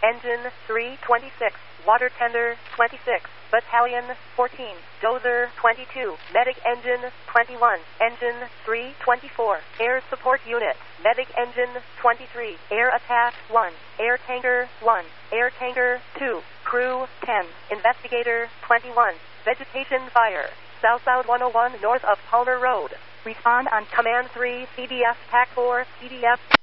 Engine 326. Water Tender 26. Battalion 14. Dozer 22. Medic Engine 21. Engine 324. Air Support Unit. Medic Engine 23. Air Attack 1. Air Tanker 1. Air Tanker 2. Crew 10. Investigator 21. Vegetation Fire. South 101 north of Palmer Road. Respond on Command 3 CDF TAC 4 CDF.